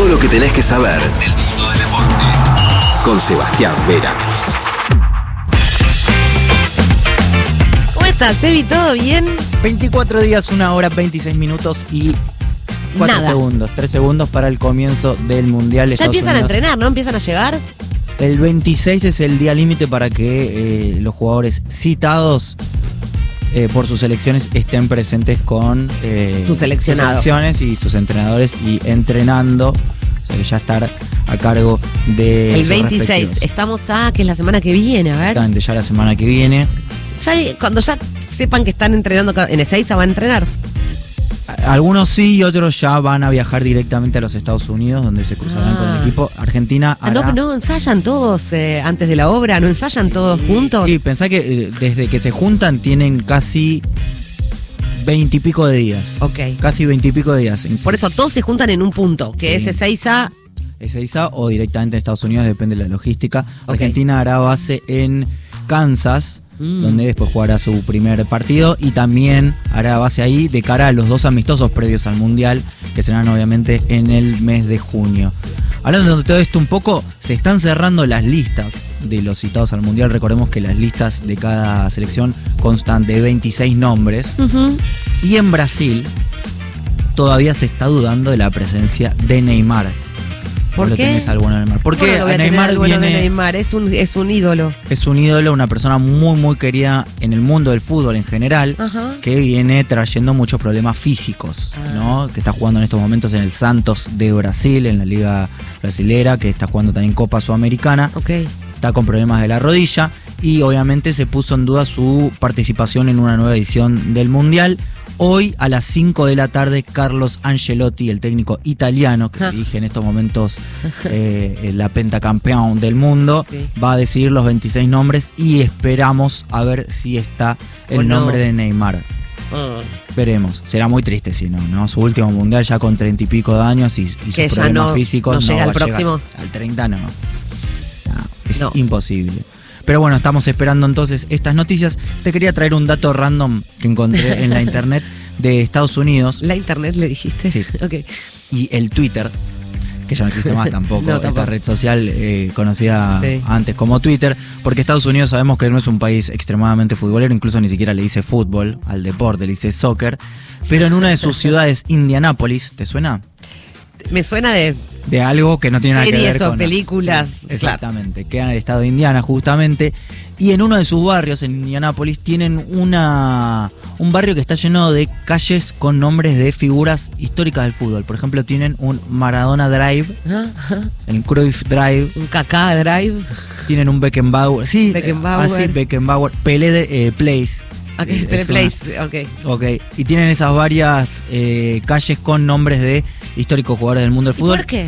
Todo lo que tenés que saber del mundo del deporte. Con Sebastián Vera. ¿Cómo estás, Sebi? ¿Todo bien? 24 días, 1 hora, 26 minutos y 4 Nada. segundos. 3 segundos para el comienzo del Mundial de Ya Estados empiezan a Unidos. entrenar, ¿no? Empiezan a llegar. El 26 es el día límite para que los jugadores citados por sus selecciones estén presentes con Su seleccionado. sus selecciones y sus entrenadores y entrenando. O sea que ya estar a cargo de El sus 26. respectivos. Estamos que es la semana que viene, a ver. Exactamente, ya la semana que viene. Cuando ya sepan que están entrenando en Ezeiza, van a entrenar. Algunos sí y otros ya van a viajar directamente a los Estados Unidos, donde se cruzarán con el equipo. Argentina hará... No ensayan todos antes de la obra, no ensayan todos juntos. Sí, pensá que desde que se juntan tienen casi 20 y pico de días. Ok. Casi 20 y pico de días. Por eso todos se juntan en un punto, que Sí. es Ezeiza. Ezeiza o directamente en Estados Unidos, depende de la logística. Ok. Argentina hará base en Kansas, donde después jugará su primer partido, y también hará base ahí de cara a los 2 amistosos previos al Mundial, que serán obviamente en el mes de junio. Hablando de todo esto un poco, se están cerrando las listas de los citados al Mundial. Recordemos que las listas de cada selección constan de 26 nombres. Y en Brasil todavía se está dudando de la presencia de Neymar. ¿Por ¿Vos qué? lo tenés al bueno de Neymar? Porque Bueno, lo voy a tener Neymar al bueno de viene... Neymar, es un ídolo. Es un ídolo, una persona muy muy querida en el mundo del fútbol en general, Ajá. que viene trayendo muchos problemas físicos, ¿no? Que está jugando en estos momentos en el Santos de Brasil, en la liga brasilera, que está jugando también Copa Sudamericana, Ok. está con problemas de la rodilla y obviamente se puso en duda su participación en una nueva edición del Mundial. Hoy a las 5 de la tarde, Carlos Ancelotti, el técnico italiano que dirige en estos momentos la pentacampeón del mundo, Sí. va a decidir los 26 nombres y esperamos a ver si está O el no. nombre de Neymar. Veremos, será muy triste si no, ¿no? Su último mundial ya con 30 y pico de años y sus Que ya problemas no físicos llega va al a llegar. próximo. Al 30 no. Es No. imposible. Pero bueno, estamos esperando entonces estas noticias. Te quería traer un dato random que encontré en la internet de Estados Unidos. ¿La internet le dijiste? Sí. Ok. Y el Twitter, que ya no existe más tampoco, No, esta tampoco. red social conocida Sí. antes como Twitter, porque Estados Unidos sabemos que no es un país extremadamente futbolero, incluso ni siquiera le dice fútbol al deporte, le dice soccer, pero en una de sus ciudades, Indianápolis, ¿te suena? Me suena de De algo que no tiene nada que series ver o con... películas. Sí, exactamente, queda en el estado de Indiana justamente, y en uno de sus barrios, en Indianápolis, tienen un barrio que está lleno de calles con nombres de figuras históricas del fútbol. Por ejemplo, tienen un Maradona Drive, Ajá. el Cruyff Drive, Un Kaká Drive. tienen un Beckenbauer, sí, Beckenbauer. así Beckenbauer, Pelé Place. Ok, Es Place. Ok. Ok, y tienen esas varias calles con nombres de históricos jugadores del mundo del ¿Y fútbol. por qué?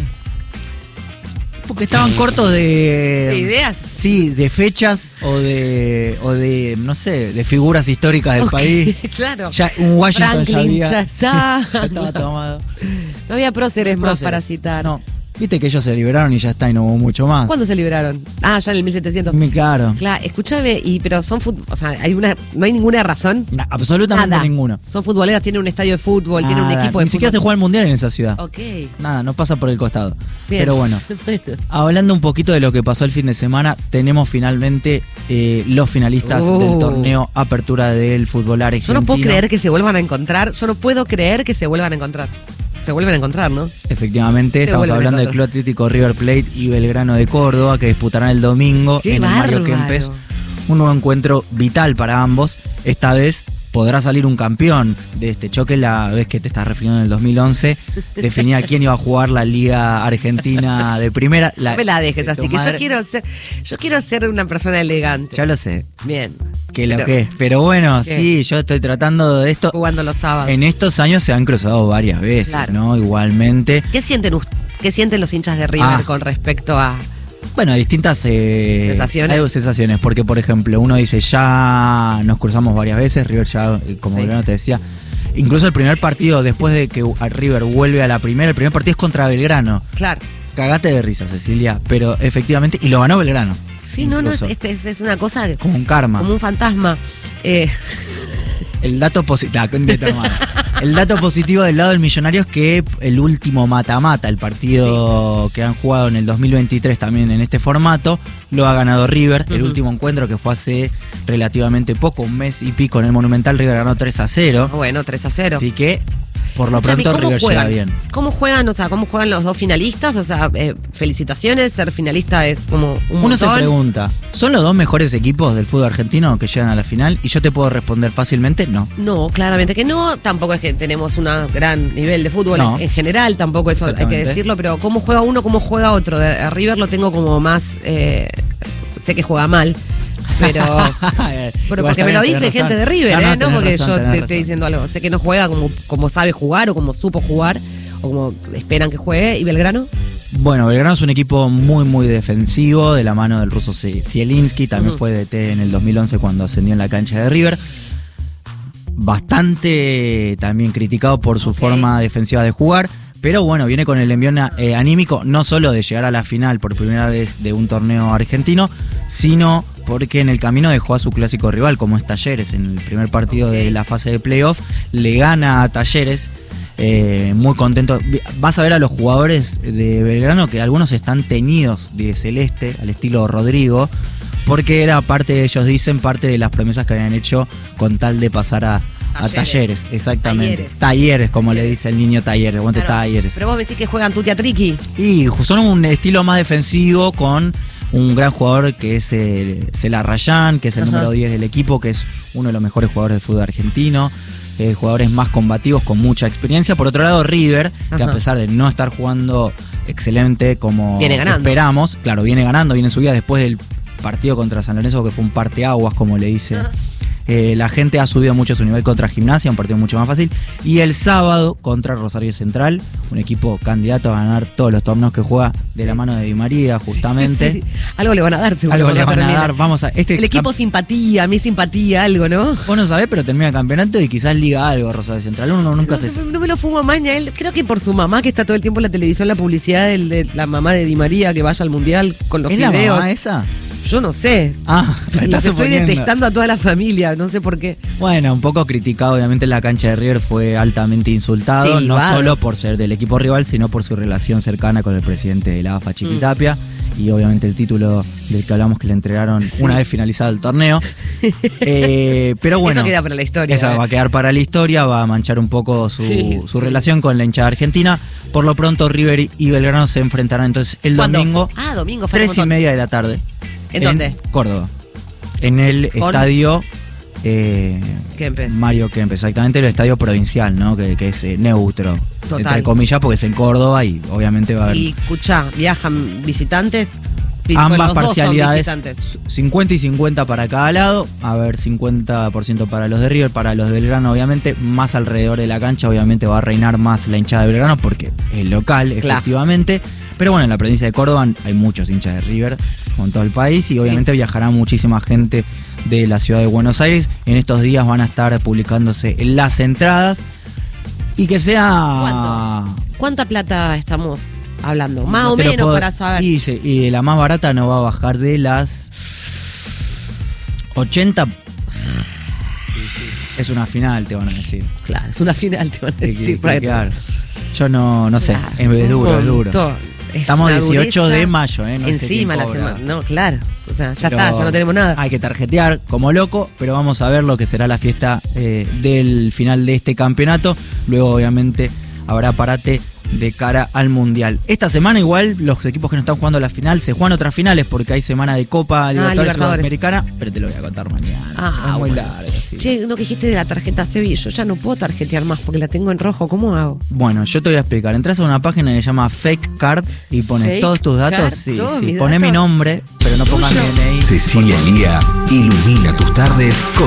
Porque estaban cortos de... ¿De ideas? Sí, de fechas o de no sé, de figuras históricas del Ok, país. Claro. Ya un Washington Franklin, ya ya había, está. ya estaba tomado. No había próceres más Próceres. para citar. No, viste que ellos se liberaron y ya está y no hubo mucho más. ¿Cuándo se liberaron? Ah, ya en el 1700. Muy claro. Claro, escúchame, pero son o sea, no hay ninguna razón. Absolutamente Nada. ninguna. Son futboleros, tienen un estadio de fútbol, tienen un Nada, equipo de ni siquiera se fútbol. juega el mundial en esa ciudad. Ok. Nada, no pasa por el costado. Bien. Pero bueno, hablando un poquito de lo que pasó el fin de semana, tenemos finalmente los finalistas del torneo Apertura del fútbol Yo argentino. no puedo creer que se vuelvan a encontrar. Yo no puedo creer que se vuelvan a encontrar. Se vuelven a encontrar, ¿no? Efectivamente, Se estamos vuelven a hablando del encontrar. Club Atlético River Plate y Belgrano de Córdoba, que disputarán el domingo ¡Qué en el Mario bárbaro! Kempes. Un nuevo encuentro vital para ambos. Esta vez podrá salir un campeón de este choque. La vez que te estás refiriendo en el 2011, definía quién iba a jugar la Liga Argentina de primera. No me la dejes de así, tu que madre. yo quiero ser una persona elegante. Ya lo sé, Bien. que lo Pero- que es. Pero bueno, ¿Qué? sí, yo estoy tratando de esto. Jugando los sábados. En estos años se han cruzado varias veces, Claro. ¿no? Igualmente. ¿Qué sienten los hinchas de River con respecto a Bueno, distintas ¿Sensaciones? hay sensaciones, porque por ejemplo, uno dice, ya nos cruzamos varias veces, River ya, como Sí. Belgrano te decía, incluso el primer partido, después de que River vuelve a la primera, el primer partido es contra Belgrano. Claro. Cagate de risa, Cecilia, pero efectivamente, y lo ganó Belgrano. Sí, no, incluso. es una cosa Como un karma. como un fantasma. El dato positivo. El dato positivo del lado del Millonario es que el último mata-mata, el partido que han jugado en el 2023 también en este formato, lo ha ganado River. El último encuentro, que fue hace relativamente poco, un mes y pico en el Monumental, River ganó 3-0. Bueno, 3-0. Así que, por lo pronto, River llega bien. ¿Cómo juegan? O sea, ¿cómo juegan los dos finalistas? O sea, felicitaciones, ser finalista es como un montón. Uno se pregunta, ¿son los dos mejores equipos del fútbol argentino que llegan a la final? Y yo te puedo responder fácilmente, no. No, claramente que no. Tampoco es que tenemos un gran nivel de fútbol en general, tampoco eso hay que decirlo, pero ¿cómo juega uno, cómo juega otro? A River lo tengo como más... sé que juega mal, pero porque me lo dice gente de River, no porque yo te estoy diciendo algo. Sé que no juega como sabe jugar o como supo jugar o como esperan que juegue. ¿Y Belgrano? Bueno, Belgrano es un equipo muy muy defensivo, de la mano del ruso Zielinski. También fue DT en el 2011 cuando ascendió en la cancha de River. Bastante también criticado por su forma defensiva de jugar. Pero bueno, viene con el envión anímico, no solo de llegar a la final por primera vez de un torneo argentino, sino porque en el camino dejó a su clásico rival, como es Talleres. En el primer partido de la fase de playoff le gana a Talleres, muy contento. Vas a ver a los jugadores de Belgrano que algunos están teñidos de celeste, al estilo Rodrigo, porque era parte, ellos dicen, parte de las promesas que habían hecho con tal de pasar a Talleres, exactamente. Talleres, como le dice el niño Talleres, aguante Talleres. Pero vos me decís que juegan Tutti a Triqui. Y son un estilo más defensivo, con un gran jugador que es Celarrayán, que es el número 10 del equipo, que es uno de los mejores jugadores del fútbol argentino. Jugadores más combativos, con mucha experiencia. Por otro lado, River, que a pesar de no estar jugando excelente como esperamos, claro, viene ganando, viene subida después del partido contra San Lorenzo, que fue un parteaguas, como le dice. La gente ha subido mucho su nivel contra Gimnasia, un partido mucho más fácil. Y el sábado contra Rosario Central, un equipo candidato a ganar todos los torneos que juega, de la mano de Di María, justamente. Sí. Algo le van a dar, seguro. Algo le van a dar. Vamos a el equipo simpatía, mi simpatía, algo, ¿no? Vos no sabés, pero termina el campeonato y quizás liga algo Rosario Central. Uno nunca no me lo fumo maña. Él, creo que por su mamá, que está todo el tiempo en la televisión, la publicidad de la mamá de Di María, que vaya al Mundial con los fideos. ¿Es la mamá esa? Yo no sé. Los estoy detestando a toda la familia, no sé por qué. Bueno, un poco criticado, obviamente en la cancha de River fue altamente insultado, no solo por ser del equipo rival, sino por su relación cercana con el presidente de la AFA, Chiquitapia, y obviamente el título del que hablamos que le entregaron una vez finalizado el torneo. Pero bueno, eso queda para la historia. Esa va a quedar para la historia, va a manchar un poco su relación con la hinchada argentina. Por lo pronto, River y Belgrano se enfrentarán entonces el domingo, domingo 3:30 de la tarde. ¿En dónde? Córdoba. En el estadio Kempes. Mario Kempes, exactamente, el estadio provincial, ¿no? Que es neutro, entre comillas, porque es en Córdoba y obviamente va a haber... Y escuchá, ¿viajan visitantes? Ambas parcialidades, 50 y 50 para cada lado. A ver, 50% para los de River, para los de Belgrano, obviamente, más alrededor de la cancha, obviamente va a reinar más la hinchada de Belgrano, porque es local, efectivamente. Pero bueno, en la provincia de Córdoba hay muchos hinchas de River, con todo el país, y obviamente viajará muchísima gente de la ciudad de Buenos Aires. En estos días van a estar publicándose las entradas. Y que sea... ¿Cuánta plata estamos hablando? Más o menos, para saber. Y la más barata no va a bajar de las 80. Es una final, te van a decir. Claro, es una final, te van a decir. Claro. Yo no sé, es duro. Estamos 18 de mayo, ¿eh? No encima la semana. No, claro. O sea, ya está, ya no tenemos nada. Hay que tarjetear como loco, pero vamos a ver lo que será la fiesta del final de este campeonato. Luego, obviamente, habrá parate de cara al Mundial. Esta semana igual los equipos que no están jugando la final se juegan otras finales, porque hay semana de Copa Libertadores Sudamericana, pero te lo voy a contar mañana. Es muy largo. Sí. Che, lo que dijiste de la tarjeta Sevilla, yo ya no puedo tarjetear más porque la tengo en rojo. ¿Cómo hago? Bueno, yo te voy a explicar. Entras a una página que se llama Fake Card y pones todos tus datos. Poné mi nombre, pero no pongas DNI. Cecilia Lía ilumina tus tardes con